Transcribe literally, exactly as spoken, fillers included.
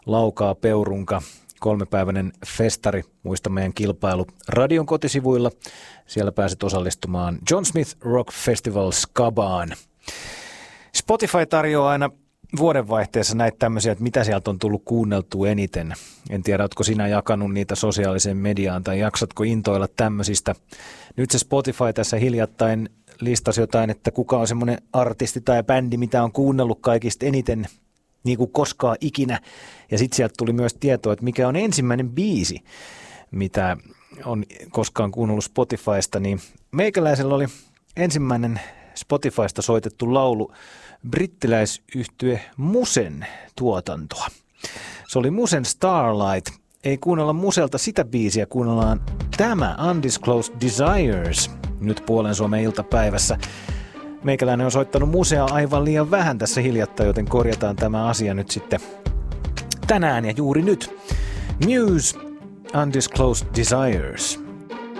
Laukaa Peurunka, kolmepäiväinen festari, muista meidän kilpailu radion kotisivuilla. Siellä pääset osallistumaan John Smith Rock Festival Skabaan. Spotify tarjoaa aina vuodenvaihteessa näitä tämmöisiä, että mitä sieltä on tullut kuunneltua eniten. En tiedä, ootko sinä jakanut niitä sosiaaliseen mediaan tai jaksatko intoilla tämmöisistä. Nyt se Spotify tässä hiljattain listasi jotain, että kuka on semmoinen artisti tai bändi, mitä on kuunnellut kaikista eniten niin kuin koskaan ikinä. Ja sitten sieltä tuli myös tietoa, että mikä on ensimmäinen biisi, mitä on koskaan kuunnellut Spotifysta. Niin meikäläisellä oli ensimmäinen Spotifysta soitettu laulu brittiläisyhtye Musen tuotantoa. Se oli Musen Starlight. Ei kuunnella Muselta sitä biisiä, kuunnellaan tämä Undisclosed Desires nyt Puolen Suomen iltapäivässä. Meikäläinen on soittanut Musea aivan liian vähän tässä hiljattain, joten korjataan tämä asia nyt sitten tänään ja juuri nyt. Muse, Undisclosed Desires.